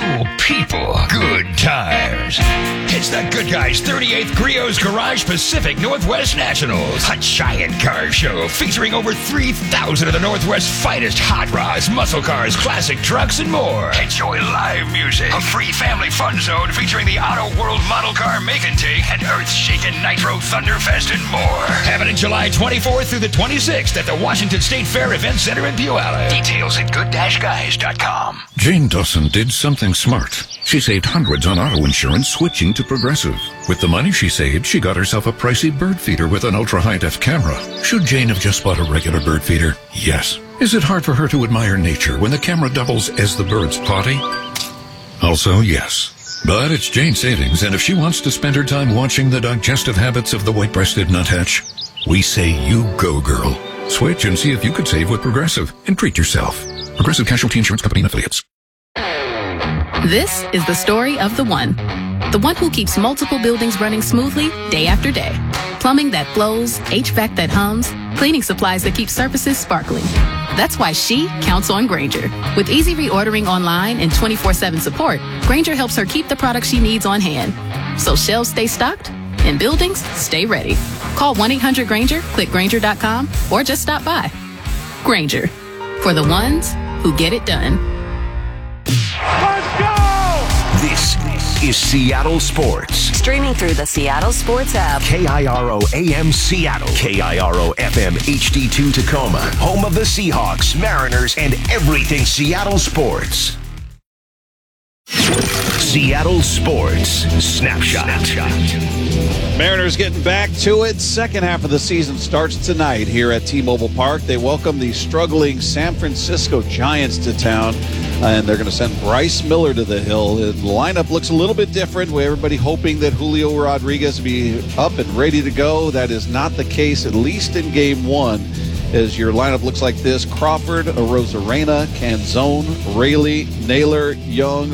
cool people, good times. It's the Good Guys 38th Griot's Garage Pacific Northwest Nationals, a giant car show featuring over 3,000 of the Northwest's finest hot rods, muscle cars, classic trucks, and more. Enjoy live music, a free family fun zone featuring the Auto World Model Car Make and Take, and Earth-Shaking Nitro Thunderfest, and more. Happening July 24th through the 26th at the Washington State Fair Event Center in Puyallup. Details at good-guys.com. Jane Dawson did something smart. She saved hundreds on auto insurance switching to Progressive. With the money she saved, she got herself a pricey bird feeder with an ultra-high-def camera. Should Jane have just bought a regular bird feeder? Yes. Is it hard for her to admire nature when the camera doubles as the bird's potty? Also, yes. But it's Jane's savings, and if she wants to spend her time watching the digestive habits of the white-breasted nuthatch, we say you go, girl. Switch and see if you could save with Progressive and treat yourself. Progressive Casualty Insurance Company and Affiliates. This is the story of the one who keeps multiple buildings running smoothly day after day. Plumbing that flows, HVAC that hums, cleaning supplies that keep surfaces sparkling. That's why she counts on Grainger. With easy reordering online and 24/7 support, Grainger helps her keep the products she needs on hand. So shelves stay stocked and buildings stay ready. Call 1-800-GRAINGER, click Grainger.com, or just stop by. Grainger, for the ones who get it done. Let's go! This is Seattle Sports. Streaming through the Seattle Sports app. KIRO AM Seattle. KIRO FM HD2 Tacoma. Home of the Seahawks, Mariners, and everything Seattle sports. Seattle Sports Snapshot. Mariners getting back to it. Second half of the season starts tonight here at T-Mobile Park. They welcome the struggling San Francisco Giants to town, and they're going to send Bryce Miller to the hill. The lineup looks a little bit different, with everybody hoping that Julio Rodriguez will be up and ready to go. That is not the case, at least in Game 1, as your lineup looks like this. Crawford, Arozarena, Canzone, Raley, Naylor, Young,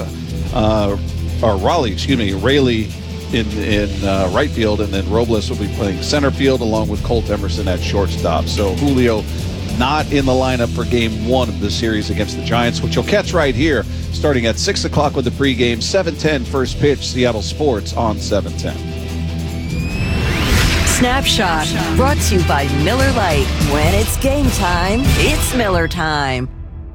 Raley in right field, and then Robles will be playing center field along with Colt Emerson at shortstop. So Julio not in the lineup for Game 1 of the series against the Giants, which you'll catch right here starting at 6 o'clock with the pregame. 7:10 first pitch, Seattle Sports on 710. Snapshot, brought to you by Miller Lite. When it's game time, it's Miller time.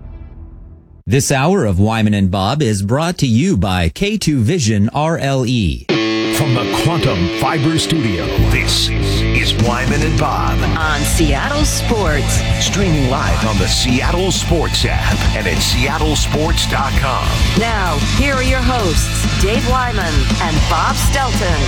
This hour of Wyman and Bob is brought to you by K2 Vision RLE. From the Quantum Fiber Studio, this is Wyman and Bob On Seattle Sports. Streaming live on the Seattle Sports app and at seattlesports.com. Now, here are your hosts, Dave Wyman and Bob Stelton.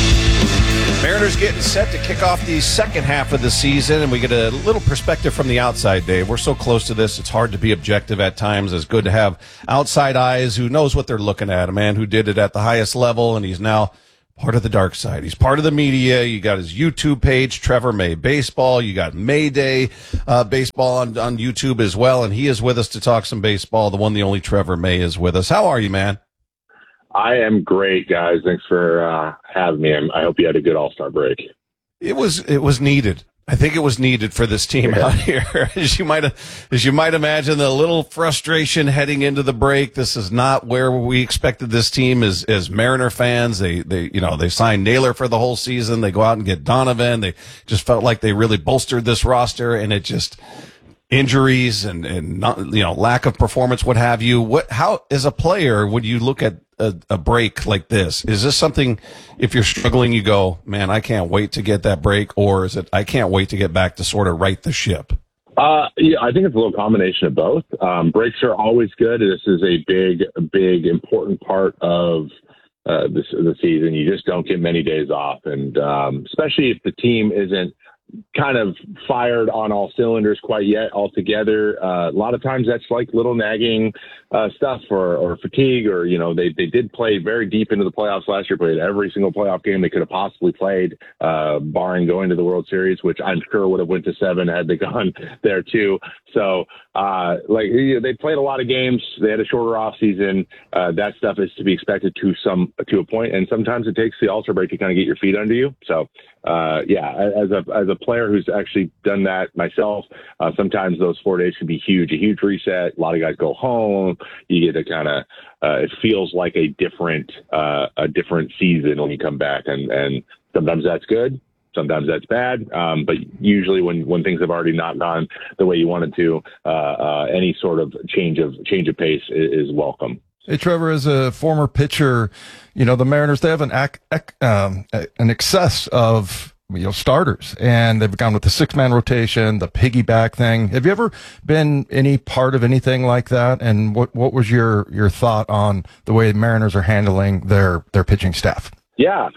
Mariners getting set to kick off the second half of the season, and we get a little perspective from the outside, Dave. We're so close to this, it's hard to be objective at times. It's good to have outside eyes who knows what they're looking at. A man who did it at the highest level, and he's now part of the dark side. He's part of the media. You got his YouTube page, Trevor May Baseball. You got Mayday Baseball on YouTube as well, and he is with us to talk some baseball. The one, the only Trevor May is with us. How are you, man? I am great, guys. Thanks for having me. I hope you had a good All-Star break. It was needed. I think it was needed for this team out here. As you might imagine, the little frustration heading into the break. This is not where we expected this team as Mariner fans. They signed Naylor for the whole season. They go out and get Donovan. They just felt like they really bolstered this roster, and it just injuries and not, lack of performance, what have you. How, as a player, would you look at a break like this? Is this something, if you're struggling, you go, man, I can't wait to get that break, or is it, I can't wait to get back to sort of right the ship? Yeah, I think it's a little combination of both. Breaks are always good. This is a big, important part of the season. You just don't get many days off, and especially if the team isn't kind of fired on all cylinders quite yet altogether. A lot of times that's like little nagging stuff or fatigue, or, they did play very deep into the playoffs last year, played every single playoff game they could have possibly played, barring going to the World Series, which I'm sure would have went to 7 had they gone there too. So they played a lot of games. They had a shorter off season. That stuff is to be expected to a point. And sometimes it takes the All-Star break to kind of get your feet under you. So as a player who's actually done that myself, sometimes those 4 days can be huge, a huge reset. A lot of guys go home. You get to kind of, it feels like a different season when you come back, and sometimes that's good. Sometimes that's bad, but usually when things have already not gone the way you wanted to, any sort of change of pace is welcome. Hey, Trevor, as a former pitcher, the Mariners, they have an excess of starters, and they've gone with the 6-man rotation, the piggyback thing. Have you ever been any part of anything like that? And what was your thought on the way the Mariners are handling their pitching staff? Yeah,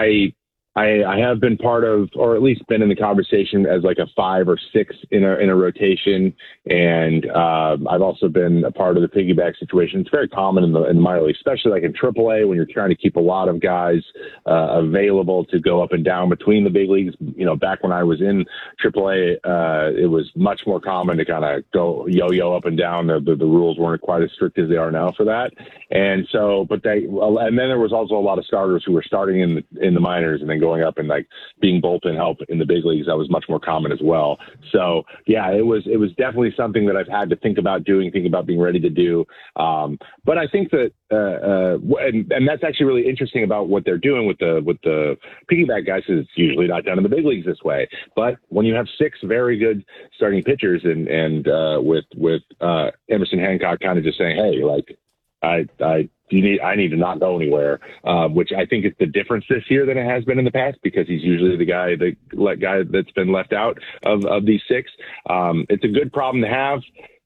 I have been part of, or at least been in the conversation as like a 5 or 6 in a rotation, and I've also been a part of the piggyback situation. It's very common in the minor league, especially like in AAA when you're trying to keep a lot of guys available to go up and down between the big leagues. Back when I was in AAA, it was much more common to kind of go yo-yo up and down. The rules weren't quite as strict as they are now for that, and so and then there was also a lot of starters who were starting in the minors and then going up and like being bullpen help in the big leagues. That was much more common as well. So yeah, it was definitely something that I've had to think about being ready to do. But I think that, and that's actually really interesting about what they're doing with the piggyback guys, is it's usually not done in the big leagues this way. But when you have 6 very good starting pitchers and with Emerson Hancock kind of just saying, hey, like I need to not go anywhere, which I think is the difference this year than it has been in the past, because he's usually the guy that's been left out of these 6. It's a good problem to have.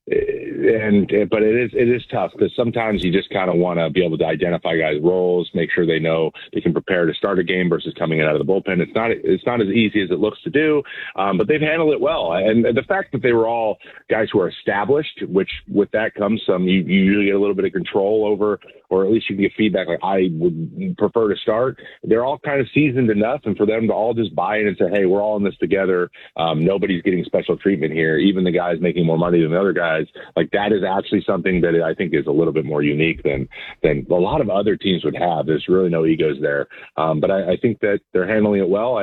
But it is tough, because sometimes you just kind of want to be able to identify guys' roles, make sure they know they can prepare to start a game versus coming in out of the bullpen. It's not as easy as it looks to do, but they've handled it well. And the fact that they were all guys who are established, which with that comes some, you usually get a little bit of control over, or at least you can get feedback like, I would prefer to start. They're all kind of seasoned enough, and for them to all just buy in and say, hey, we're all in this together. Nobody's getting special treatment here. Even the guys making more money than the other guys. Like, that is actually something that I think is a little bit more unique than a lot of other teams would have. There's really no egos there. But I think that they're handling it well.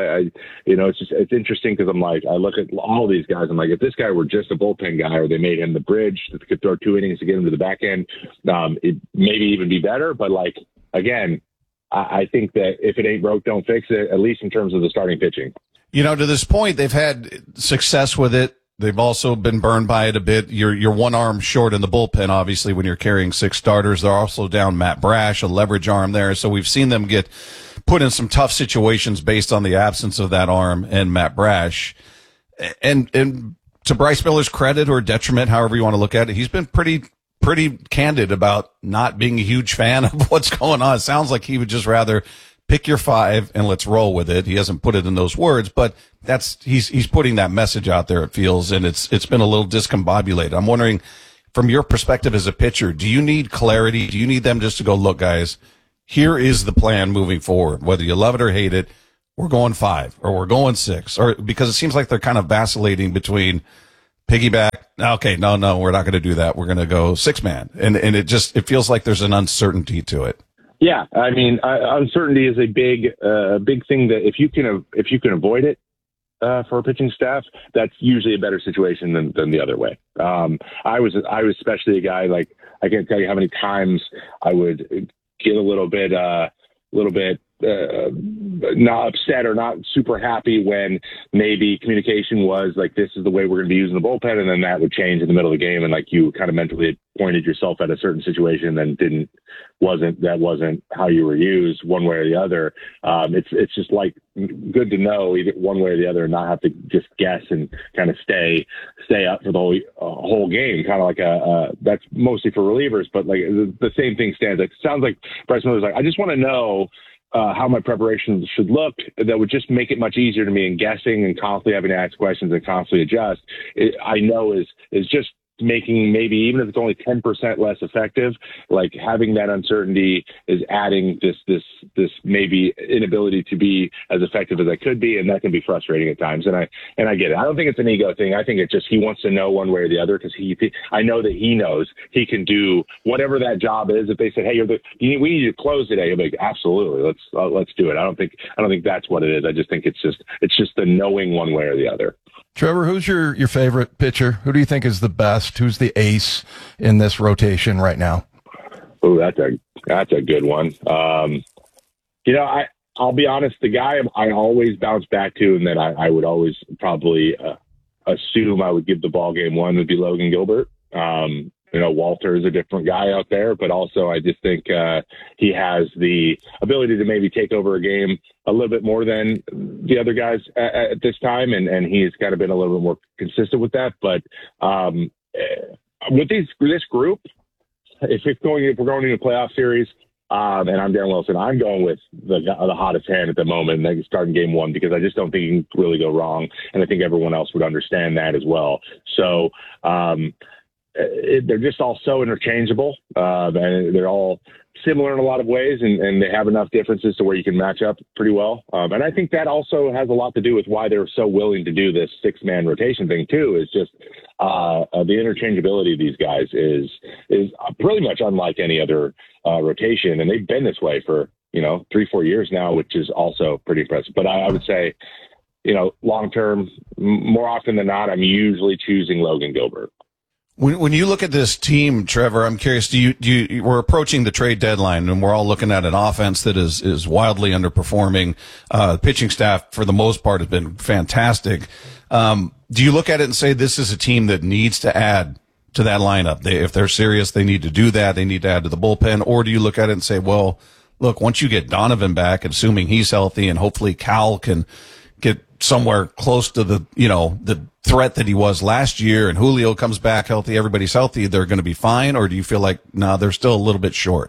It's interesting, because I'm like, I look at all these guys, I'm like, if this guy were just a bullpen guy, or they made him the bridge that could throw 2 innings to get him to the back end, it maybe even be better. But like, again, I think that if it ain't broke, don't fix it, at least in terms of the starting pitching. To this point, they've had success with it. They've also been burned by it a bit. You're one arm short in the bullpen, obviously, when you're carrying 6 starters. They're also down Matt Brash, a leverage arm there. So we've seen them get put in some tough situations based on the absence of that arm and Matt Brash. And to Bryce Miller's credit, or detriment, however you want to look at it, he's been pretty candid about not being a huge fan of what's going on. It sounds like he would just rather pick your 5 and let's roll with it. He hasn't put it in those words, but he's putting that message out there, it feels, and it's been a little discombobulated. I'm wondering, from your perspective as a pitcher, do you need clarity? Do you need them just to go, look, guys, here is the plan moving forward. Whether you love it or hate it, we're going 5 or we're going 6, or because it seems like they're kind of vacillating between piggyback. Okay, no, we're not going to do that. We're going to go 6-man. And it feels like there's an uncertainty to it. Yeah, I mean, uncertainty is a big thing that if you can avoid it for a pitching staff, that's usually a better situation than the other way. I was especially a guy, like, I can't tell you how many times I would get a little bit not upset or not super happy when maybe communication was like, this is the way we're going to be using the bullpen, and then that would change in the middle of the game, and like you kind of mentally pointed yourself at a certain situation and wasn't how you were used one way or the other. It's just like good to know either one way or the other, and not have to just guess and kind of stay up for the whole game. Kind of like that's mostly for relievers, but like the same thing stands. It sounds like Bryce Miller's like, I just want to know how my preparation should look. That would just make it much easier to me in guessing and constantly having to ask questions and constantly adjust. I know is just making maybe, even if it's only 10% less effective, like having that uncertainty is adding this maybe inability to be as effective as I could be. And that can be frustrating at times. And I get it. I don't think it's an ego thing. I think it's just, he wants to know one way or the other, because I know that he knows he can do whatever that job is. If they said, hey, we need you to close today, he'll be like, absolutely, let's do it. I don't think that's what it is. I just think it's just the knowing one way or the other. Trevor, who's your favorite pitcher? Who do you think is the best? Who's the ace in this rotation right now? Oh, that's a good one. I'll be honest, the guy I always bounce back to, and that I would always probably assume I would give the ball game one, would be Logan Gilbert. Walter is a different guy out there, but also I just think he has the ability to maybe take over a game a little bit more than the other guys at this time, and he's kind of been a little bit more consistent with that. But with this group, if we're going into a playoff series, and I'm Darren Wilson, I'm going with the hottest hand at the moment, and they can start in game one, because I just don't think you can really go wrong, and I think everyone else would understand that as well. So they're just all so interchangeable, and they're all similar in a lot of ways, and they have enough differences to where you can match up pretty well. And I think that also has a lot to do with why they're so willing to do this 6-man rotation thing too, is just the interchangeability of these guys is pretty much unlike any other rotation. And they've been this way for, 3-4 years now, which is also pretty impressive. But I would say, long term, more often than not, I'm usually choosing Logan Gilbert. When you look at this team, Trevor, I'm curious, we're approaching the trade deadline, and we're all looking at an offense that is wildly underperforming. The pitching staff, for the most part, has been fantastic. Do you look at it and say this is a team that needs to add to that lineup? If they're serious, they need to do that. They need to add to the bullpen. Or do you look at it and say, well, look, once you get Donovan back, assuming he's healthy, and hopefully Cal can get somewhere close to the threat that he was last year, and Julio comes back healthy, everybody's healthy, they're going to be fine? Or do you feel like, no, they're still a little bit short?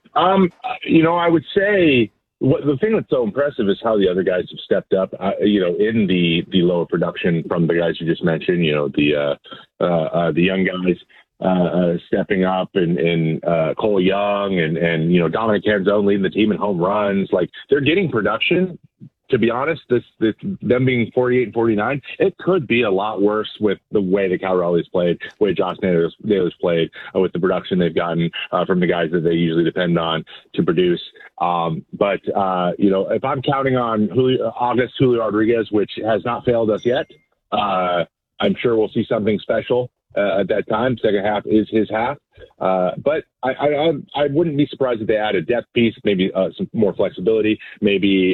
I would say the thing that's so impressive is how the other guys have stepped up, in the lower production from the guys you just mentioned, the young guys stepping up, and Cole Young and Dominic Canzone leading the team in home runs. Like, they're getting production. To be honest, them being 48 and 49, it could be a lot worse with the way that Cal Raleigh's played, the way Josh Naylor's played, with the production they've gotten from the guys that they usually depend on to produce. But if I'm counting on Julio Rodriguez, which has not failed us yet, I'm sure we'll see something special at that time. Second half is his half. But I wouldn't be surprised if they add a depth piece, maybe some more flexibility, maybe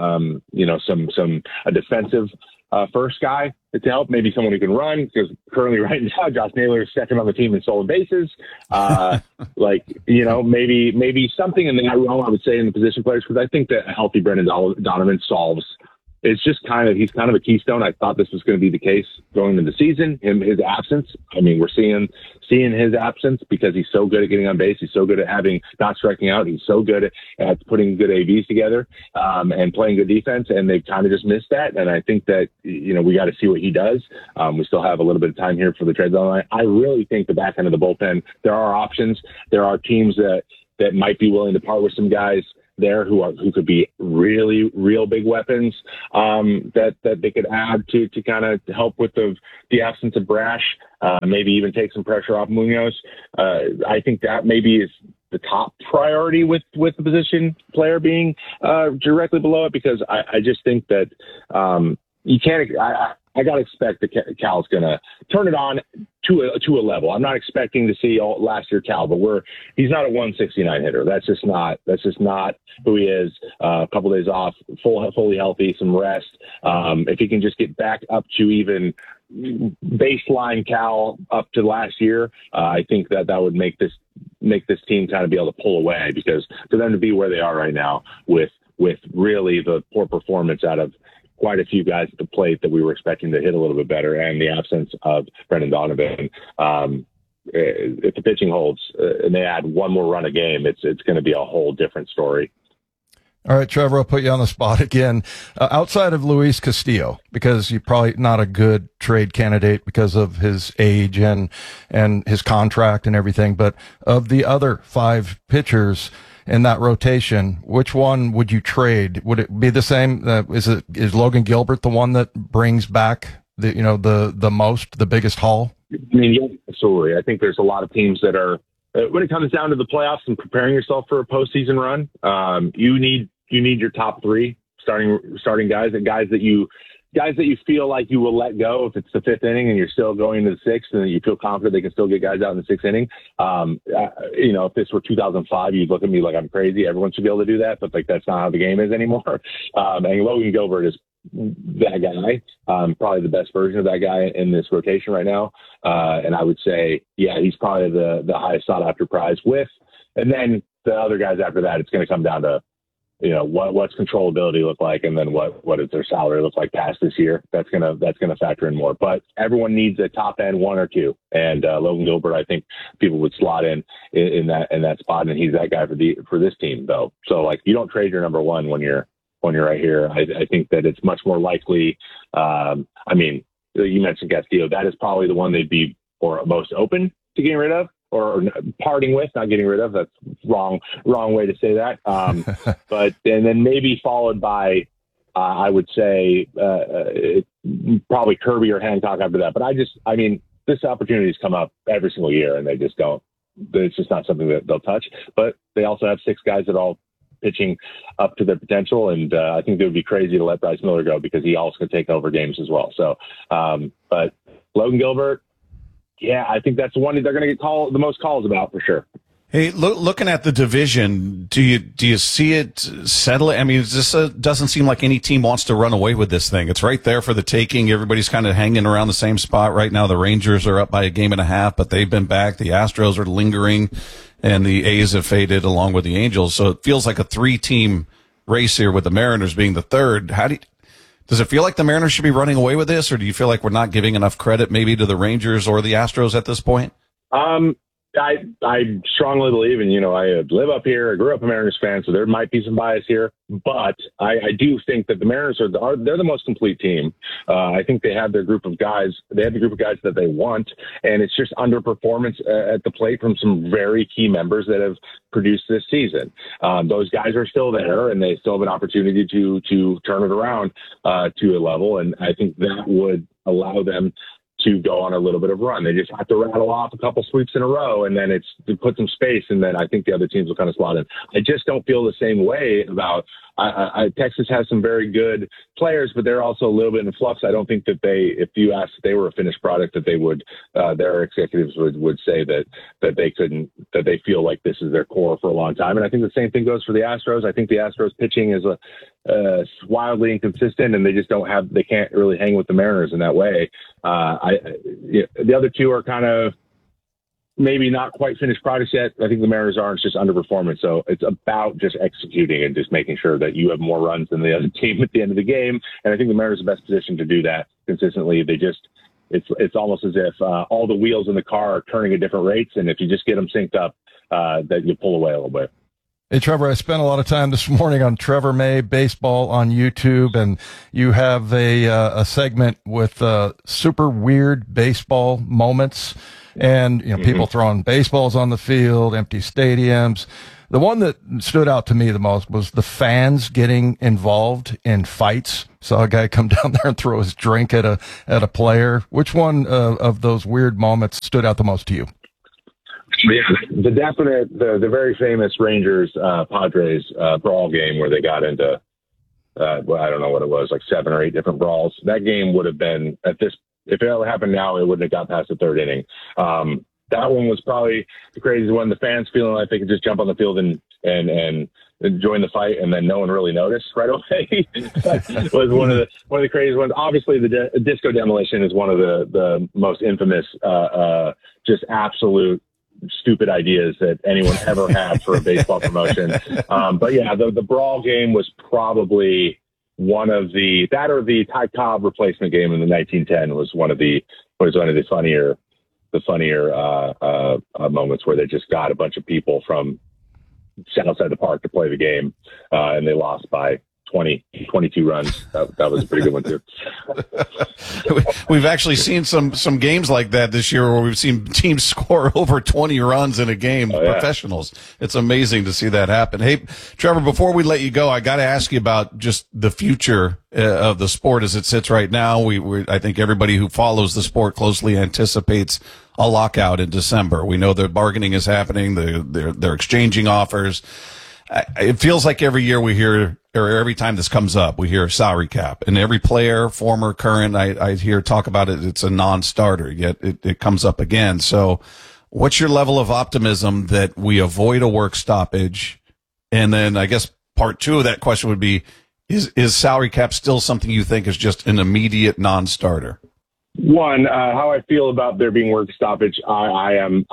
a defensive first guy to help, maybe someone who can run, because currently right now Josh Naylor is second on the team in stolen bases. Maybe something in that realm, I would say, in the position players, because I think that a healthy Brendan Donovan solves. It's just he's kind of a keystone. I thought this was going to be the case going into the season. His absence. I mean, we're seeing his absence because he's so good at getting on base. He's so good at not striking out. He's so good at putting good ABs together and playing good defense. And they've kind of just missed that. And I think that, we got to see what he does. We still have a little bit of time here for the trade deadline. I really think the back end of the bullpen, there are options. There are teams that might be willing to part with some guys there who could be really real big weapons that they could add to kind of help with the absence of Brash, maybe even take some pressure off Munoz. I think that maybe is the top priority with the position player being directly below it, because I just think that you can't. I got to expect that Cal's going to turn it on to a level. I'm not expecting to see last year Cal, but he's not a 169 hitter. That's just not who he is. A couple days off, fully healthy, some rest. If he can just get back up to even baseline Cal up to last year, I think that would make this team kind of be able to pull away, because for them to be where they are right now with really the poor performance out of quite a few guys at the plate that we were expecting to hit a little bit better, and the absence of Brendan Donovan. If the pitching holds and they add one more run a game, it's going to be a whole different story. All right, Trevor, I'll put you on the spot again. Outside of Luis Castillo, because you're probably not a good trade candidate because of his age and his contract and everything, but of the other 5 pitchers in that rotation, which one would you trade? Would it be the same? Is Logan Gilbert the one that brings back the biggest haul? I mean, yeah, absolutely. I think there's a lot of teams that are, when it comes down to the playoffs and preparing yourself for a postseason run, you need your top 3 starting guys, and guys that you feel like you will let go if it's the 5th inning and you're still going to the 6th, and you feel confident they can still get guys out in the 6th inning. If this were 2005, you'd look at me like I'm crazy. Everyone should be able to do that, but that's not how the game is anymore. And Logan Gilbert is that guy, probably the best version of that guy in this rotation right now. And I would say, yeah, he's probably the highest sought after prize and then the other guys after that, it's going to come down to, what's controllability look like, and then what does their salary look like past this year? That's gonna factor in more. But everyone needs a top end 1 or 2, and Logan Gilbert, I think people would slot in that spot, and he's that guy for this team though. So you don't trade your number 1 when you're right here. I think that it's much more likely. You mentioned Castillo. That is probably the one they'd be most open to getting rid of. Or parting with, not getting rid of. That's wrong way to say that. And then maybe followed by, I would say, probably Kirby or Hancock after that. But this opportunity's come up every single year, and they just don't. It's just not something that they'll touch. But they also have 6 guys that all pitching up to their potential, and I think it would be crazy to let Bryce Miller go because he also could take over games as well. So, but Logan Gilbert. Yeah, I think that's the one that they're going to get the most calls about for sure. Hey, looking at the division, do you see it settling? I mean, doesn't seem like any team wants to run away with this thing. It's right there for the taking. Everybody's kind of hanging around the same spot right now. The Rangers are up by 1.5 games, but they've been back. The Astros are lingering, and the A's have faded along with the Angels. So it feels like a 3-team race here with the Mariners being the 3rd. Does it feel like the Mariners should be running away with this, or do you feel like we're not giving enough credit maybe to the Rangers or the Astros at this point? I strongly believe, and I live up here. I grew up a Mariners fan, so there might be some bias here. But I do think that the Mariners they're the most complete team. I think they have their group of guys. They have the group of guys that they want, and it's just underperformance at the plate from some very key members that have produced this season. Those guys are still there, and they still have an opportunity to turn it around to a level, and I think that would allow them to go on a little bit of run. They just have to rattle off a couple sweeps in a row, and then it's to put some space, and then I think the other teams will kind of slot in. I just don't feel the same way about Texas has some very good players, but they're also a little bit in flux. I don't think that if you asked if they were a finished product, that they would, their executives would say that they feel like this is their core for a long time. And I think the same thing goes for the Astros. I think the Astros pitching is wildly inconsistent, and they can't really hang with the Mariners in that way. The other two are kind of maybe not quite finished products yet. I think the Mariners aren't, just underperforming. So it's about just executing and just making sure that you have more runs than the other team at the end of the game. And I think the Mariners are the best position to do that consistently. It's almost as if all the wheels in the car are turning at different rates. And if you just get them synced up, that you pull away a little bit. Hey, Trevor, I spent a lot of time this morning on Trevor May Baseball on YouTube, and you have a segment with super weird baseball moments, and people throwing baseballs on the field, empty stadiums. The one that stood out to me the most was the fans getting involved in fights. Saw a guy come down there and throw his drink at a player. Which one of those weird moments stood out the most to you? Yeah, the very famous Rangers Padres brawl game where they got into I don't know what it was, like 7 or 8 different brawls. That game would have been if it ever happened now, it wouldn't have got past the 3rd inning. That one was probably the craziest one. The fans feeling like they could just jump on the field and join the fight, and then no one really noticed right away. was one of the craziest ones. Obviously, the disco demolition is one of the most infamous, just absolute stupid ideas that anyone ever had for a baseball promotion. But yeah, the brawl game was probably one of the Ty Cobb replacement game in the 1910 was one of the funnier moments where they just got a bunch of people from sat outside the park to play the game, and they lost by 22 runs. That was a pretty good one too. We've actually seen some games like that this year where we've seen teams score over 20 runs in a game, professionals. It's amazing to see that happen. Hey, Trevor, before we let you go, I got to ask you about just the future of the sport as it sits right now. I think everybody who follows the sport closely anticipates a lockout in December. We know the bargaining is happening. They're exchanging offers. It feels like every year we hear, or every time this comes up, we hear salary cap, and every player, former, current, I hear talk about it. It's a non-starter, yet it comes up again. So what's your level of optimism that we avoid a work stoppage? And then I guess part two of that question would be, is salary cap still something you think is just an immediate non-starter? One, how I feel about there being work stoppage, I am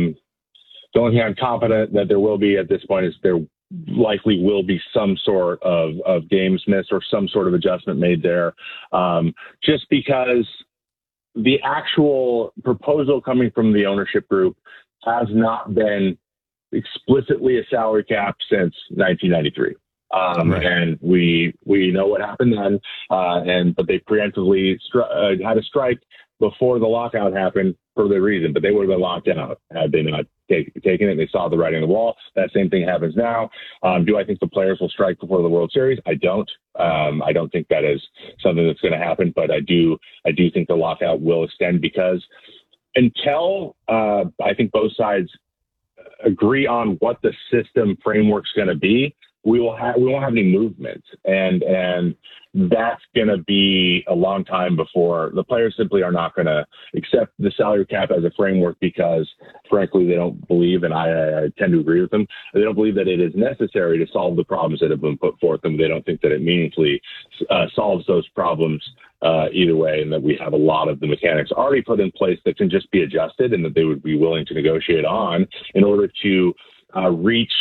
the only thing I'm confident that there will be at this point is there likely will be some sort of games missed or some sort of adjustment made there. Just because the actual proposal coming from the ownership group has not been explicitly a salary cap since 1993. Right. And we know what happened then, but they preemptively had a strike before the lockout happened for the reason, but they would have been locked out had they not taken it. They saw the writing on the wall. That same thing happens now. Do I think the players will strike before the World Series? I don't. I don't think that is something that's going to happen, but I do think the lockout will extend because until I think both sides agree on what the system framework's going to be, we won't have any movement, and that's going to be a long time before the players simply are not going to accept the salary cap as a framework because, frankly, they don't believe, and I tend to agree with them, they don't believe that it is necessary to solve the problems that have been put forth, and they don't think that it meaningfully solves those problems either way, and that we have a lot of the mechanics already put in place that can just be adjusted and that they would be willing to negotiate on in order to reach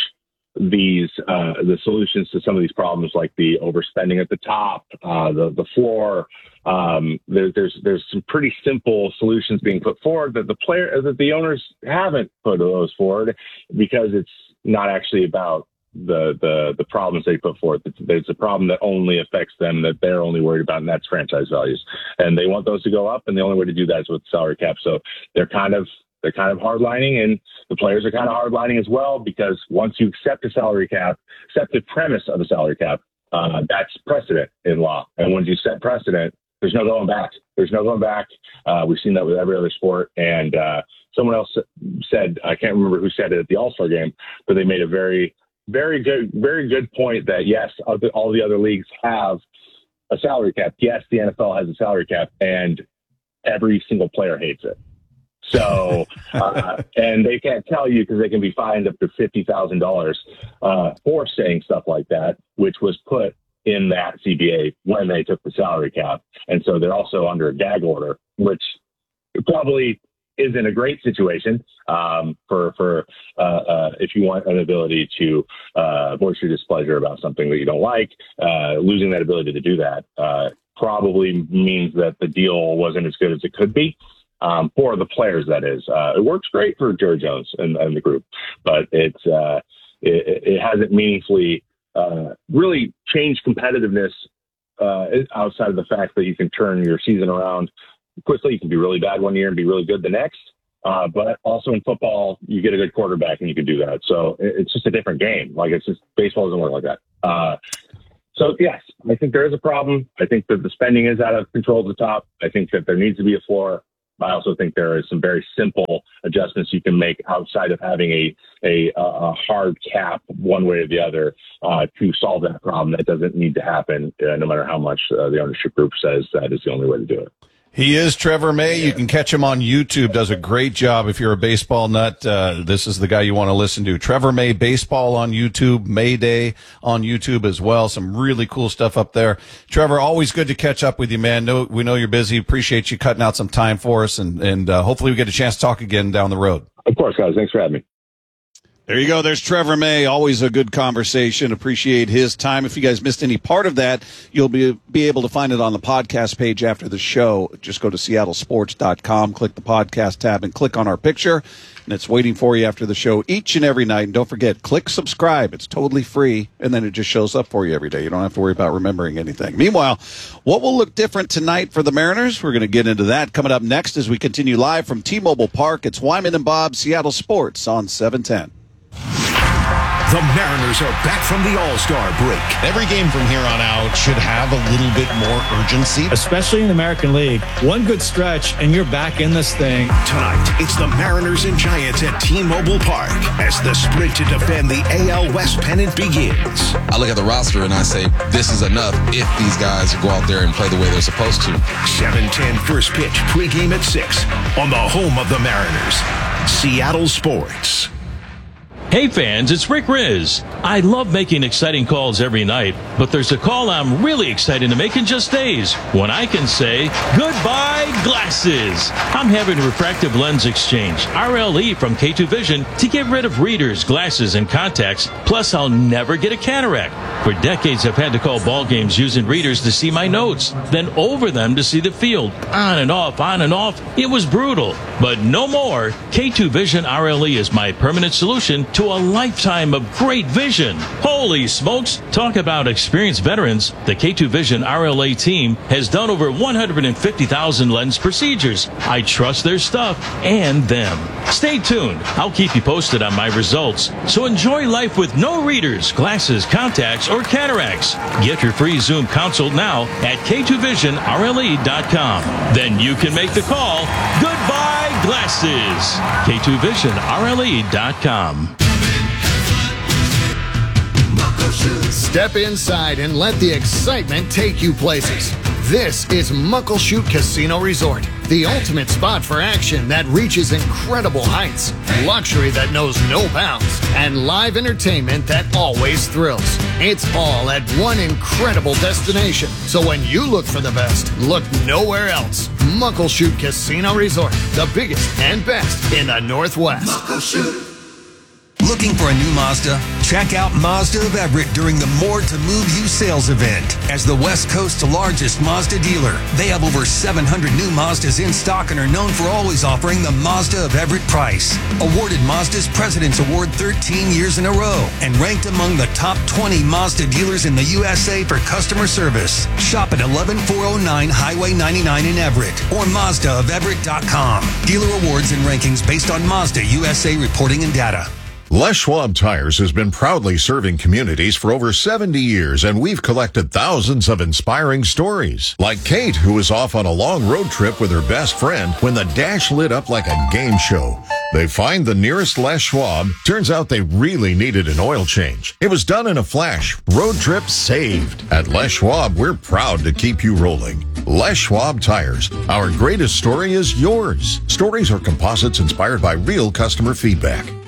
the solutions to some of these problems, like the overspending at the top, the floor. There's some pretty simple solutions being put forward that the owners haven't put those forward because it's not actually about the problems they put forth. It's a problem that only affects them, that they're only worried about, and that's franchise values. And they want those to go up, and the only way to do that is with salary cap. So they're kind of hardlining, and the players are kind of hardlining as well, because once you accept a salary cap, accept the premise of a salary cap, that's precedent in law. And once you set precedent, there's no going back. There's no going back. We've seen that with every other sport. And someone else said, I can't remember who said it at the All-Star game, but they made a very, very good point that, yes, all the other leagues have a salary cap. Yes, the NFL has a salary cap, and every single player hates it. So, and they can't tell you because they can be fined up to $50,000 for saying stuff like that, which was put in that CBA when they took the salary cap. And so they're also under a gag order, which probably isn't a great situation for if you want an ability to voice your displeasure about something that you don't like. Losing that ability to do that probably means that the deal wasn't as good as it could be. For the players, that is. It works great for Jerry Jones and the group, but it hasn't meaningfully really changed competitiveness outside of the fact that you can turn your season around quickly. You can be really bad one year and be really good the next. But also in football, you get a good quarterback and you can do that. So it's just a different game. Like, it's just, baseball doesn't work like that. So yes, I think there is a problem. I think that the spending is out of control at the top. I think that there needs to be a floor. I also think there is some very simple adjustments you can make outside of having a hard cap one way or the other to solve that problem. That doesn't need to happen, no matter how much the ownership group says that is the only way to do it. He is Trevor May. You can catch him on YouTube. Does a great job. If you're a baseball nut, this is the guy you want to listen to. Trevor May Baseball on YouTube, May Day on YouTube as well. Some really cool stuff up there. Trevor, always good to catch up with you, man. We know you're busy. Appreciate you cutting out some time for us, and hopefully we get a chance to talk again down the road. Of course, guys. Thanks for having me. There you go. There's Trevor May. Always a good conversation. Appreciate his time. If you guys missed any part of that, you'll be able to find it on the podcast page after the show. Just go to seattlesports.com, click the podcast tab, and click on our picture. And it's waiting for you after the show each and every night. And don't forget, click subscribe. It's totally free, and then it just shows up for you every day. You don't have to worry about remembering anything. Meanwhile, what will look different tonight for the Mariners? We're going to get into that coming up next as we continue live from T-Mobile Park. It's Wyman and Bob, Seattle Sports on 710. The Mariners are back from the All-Star break. Every game from here on out should have a little bit more urgency. Especially in the American League. One good stretch, and you're back in this thing. Tonight, it's the Mariners and Giants at T-Mobile Park as the sprint to defend the AL West pennant begins. I look at the roster and I say, this is enough if these guys go out there and play the way they're supposed to. 7:10 first pitch, pregame at 6 on the home of the Mariners, Seattle Sports. Hey fans, it's Rick Riz. I love making exciting calls every night, but there's a call I'm really excited to make in just days when I can say goodbye glasses. I'm having a refractive lens exchange, RLE from K2 Vision, to get rid of readers, glasses, and contacts. Plus, I'll never get a cataract. For decades, I've had to call ball games using readers to see my notes, then over them to see the field. On and off, on and off. It was brutal, but no more. K2 Vision RLE is my permanent solution to a lifetime of great vision. Holy smokes! Talk about experienced veterans. The K2 Vision RLA team has done over 150,000 lens procedures. I trust their stuff and them. Stay tuned. I'll keep you posted on my results. So enjoy life with no readers, glasses, contacts, or cataracts. Get your free Zoom consult now at K2VisionRLE.com. Then you can make the call. Goodbye glasses. K2VisionRLE.com. Step inside and let the excitement take you places. This is Muckleshoot Casino Resort, the ultimate spot for action that reaches incredible heights, luxury that knows no bounds, and live entertainment that always thrills. It's all at one incredible destination. So when you look for the best, look nowhere else. Muckleshoot Casino Resort, the biggest and best in the Northwest. Muckleshoot. Looking for a new Mazda? Check out Mazda of Everett during the More to Move You sales event. As the West Coast's largest Mazda dealer, they have over 700 new Mazdas in stock and are known for always offering the Mazda of Everett price. Awarded Mazda's President's Award 13 years in a row and ranked among the top 20 Mazda dealers in the USA for customer service. Shop at 11409 Highway 99 in Everett or MazdaofEverett.com. Dealer awards and rankings based on Mazda USA reporting and data. Les Schwab Tires has been proudly serving communities for over 70 years, and we've collected thousands of inspiring stories. Like Kate, who was off on a long road trip with her best friend when the dash lit up like a game show. They find the nearest Les Schwab. Turns out they really needed an oil change. It was done in a flash. Road trip saved. At Les Schwab, we're proud to keep you rolling. Les Schwab Tires. Our greatest story is yours. Stories are composites inspired by real customer feedback.